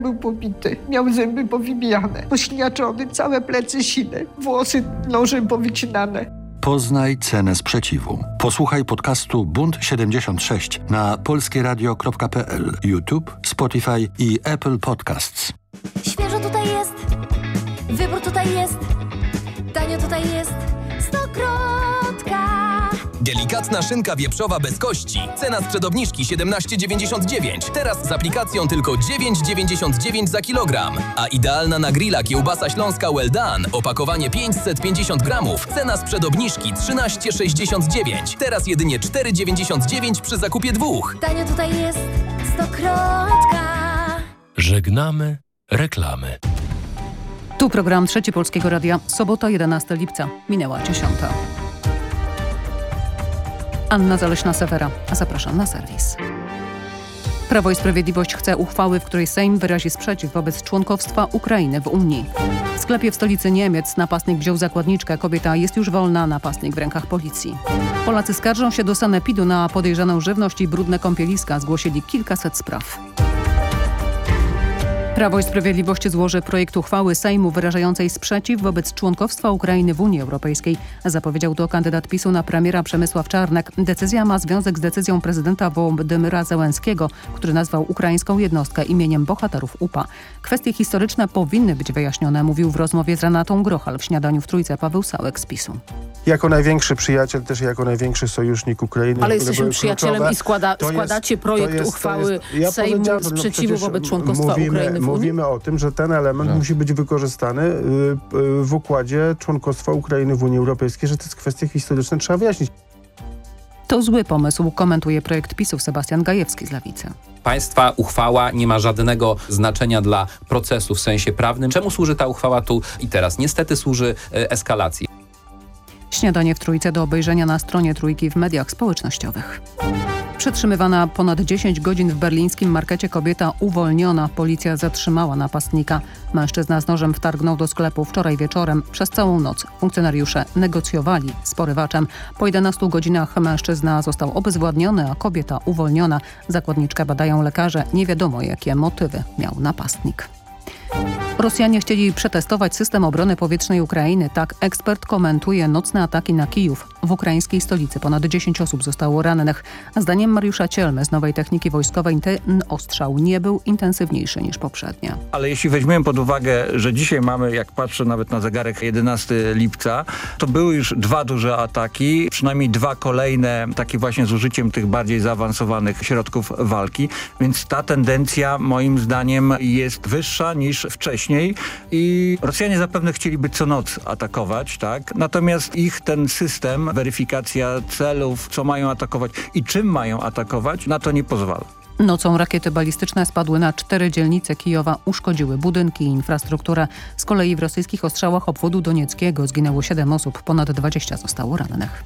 Był pobity, miał zęby powybijane, pośniaczony, całe plecy sine, włosy nożem powycinane. Poznaj cenę sprzeciwu. Posłuchaj podcastu Bunt 76 na polskieradio.pl, YouTube, Spotify i Apple Podcasts. Świeżo tutaj jest, wybór tutaj jest, tanio tutaj jest, Stokrotka. Delikatna szynka wieprzowa bez kości. Cena sprzed obniżki 17,99. Teraz z aplikacją tylko 9,99 za kilogram. A idealna na grilla kiełbasa śląska Well Done. Opakowanie 550 gramów. Cena sprzed obniżki 13,69. Teraz jedynie 4,99 przy zakupie dwóch. Tanio tutaj jest, Stokrotka. Żegnamy reklamy. Tu program Trzeci Polskiego Radia. Sobota, 11 lipca. Minęła 10. Anna Zaleśna-Sewera. Zapraszam na serwis. Prawo i Sprawiedliwość chce uchwały, w której Sejm wyrazi sprzeciw wobec członkostwa Ukrainy w Unii. W sklepie w stolicy Niemiec napastnik wziął zakładniczkę. Kobieta jest już wolna, napastnik w rękach policji. Polacy skarżą się do sanepidu na podejrzaną żywność i brudne kąpieliska. Zgłosili kilkaset spraw. Prawo i Sprawiedliwość złoży projekt uchwały Sejmu wyrażającej sprzeciw wobec członkostwa Ukrainy w Unii Europejskiej. Zapowiedział to kandydat PiS-u na premiera Przemysław Czarnek. Decyzja ma związek z decyzją prezydenta Wołodymyra Zełenskiego, który nazwał ukraińską jednostkę imieniem bohaterów UPA. Kwestie historyczne powinny być wyjaśnione, mówił w rozmowie z Renatą Grochal w Śniadaniu w Trójce Paweł Sałek z PiS-u. Jako największy przyjaciel, też jako największy sojusznik Ukrainy. Ale jesteśmy przyjacielem i składacie projekt uchwały Sejmu sprzeciwu wobec członkostwa Ukrainy w Unii? Mówimy o tym, że ten element musi być wykorzystany w układzie członkostwa Ukrainy w Unii Europejskiej, że te kwestie historyczne trzeba wyjaśnić. To zły pomysł, komentuje projekt PiS-u Sebastian Gajewski z Lewicy. Państwa uchwała nie ma żadnego znaczenia dla procesu w sensie prawnym. Czemu służy ta uchwała tu i teraz? Niestety służy eskalacji. Śniadanie w Trójce do obejrzenia na stronie Trójki w mediach społecznościowych. Przetrzymywana ponad 10 godzin w berlińskim markecie kobieta uwolniona. Policja zatrzymała napastnika. Mężczyzna z nożem wtargnął do sklepu wczoraj wieczorem. Przez całą noc funkcjonariusze negocjowali z porywaczem. Po 11 godzinach mężczyzna został obezwładniony, a kobieta uwolniona. Zakładniczkę badają lekarze. Nie wiadomo, jakie motywy miał napastnik. Rosjanie chcieli przetestować system obrony powietrznej Ukrainy. Tak ekspert komentuje nocne ataki na Kijów. W ukraińskiej stolicy ponad 10 osób zostało rannych. A zdaniem Mariusza Cielmy z Nowej Techniki Wojskowej ten ostrzał nie był intensywniejszy niż poprzednie. Ale jeśli weźmiemy pod uwagę, że dzisiaj mamy, jak patrzę nawet na zegarek, 11 lipca, to były już 2 duże ataki, przynajmniej 2 kolejne, takie właśnie z użyciem tych bardziej zaawansowanych środków walki. Więc ta tendencja moim zdaniem jest wyższa niż wcześniej i Rosjanie zapewne chcieliby co noc atakować, tak? Natomiast ich ten system, weryfikacja celów, co mają atakować i czym mają atakować, na to nie pozwala. Nocą rakiety balistyczne spadły na 4 dzielnice Kijowa, uszkodziły budynki i infrastrukturę. Z kolei w rosyjskich ostrzałach obwodu donieckiego zginęło 7 osób, ponad 20 zostało rannych.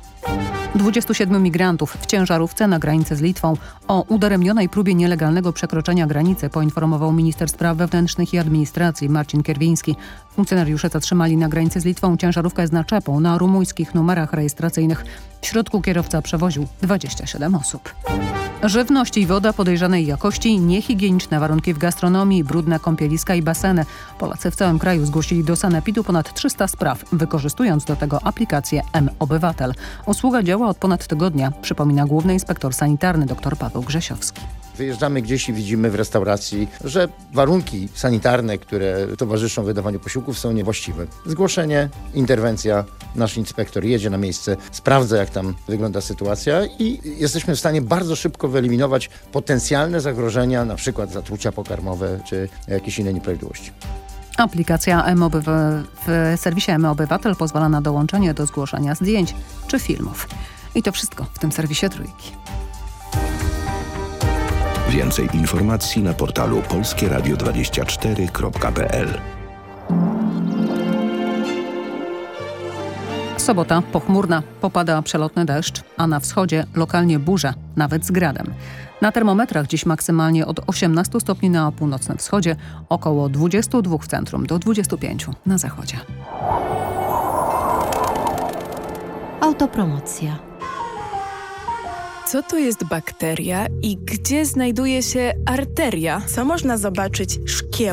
27 migrantów w ciężarówce na granicy z Litwą. O udaremnionej próbie nielegalnego przekroczenia granicy poinformował minister spraw wewnętrznych i administracji Marcin Kierwiński. Funkcjonariusze zatrzymali na granicy z Litwą ciężarówkę z naczepą na rumuńskich numerach rejestracyjnych. W środku kierowca przewoził 27 osób. Żywność i woda podejrzanej jakości, niehigieniczne warunki w gastronomii, brudne kąpieliska i baseny. Polacy w całym kraju zgłosili do sanepidu ponad 300 spraw, wykorzystując do tego aplikację mObywatel. Usługa działa od ponad tygodnia, przypomina główny inspektor sanitarny dr Paweł Grzesiowski. Wyjeżdżamy gdzieś i widzimy w restauracji, że warunki sanitarne, które towarzyszą wydawaniu posiłków, są niewłaściwe. Zgłoszenie, interwencja, nasz inspektor jedzie na miejsce, sprawdza, jak tam wygląda sytuacja i jesteśmy w stanie bardzo szybko wyeliminować potencjalne zagrożenia, na przykład zatrucia pokarmowe czy jakieś inne nieprawidłowości. Aplikacja w serwisie mObywatel pozwala na dołączenie do zgłoszenia zdjęć czy filmów. I to wszystko w tym serwisie Trójki. Więcej informacji na portalu polskieradio24.pl. Sobota pochmurna, popada przelotny deszcz, a na wschodzie lokalnie burza, nawet z gradem. Na termometrach dziś maksymalnie od 18 stopni na północnym wschodzie, około 22 w centrum do 25 na zachodzie. Autopromocja. Co to jest bakteria i gdzie znajduje się arteria? Co można zobaczyć szkieł?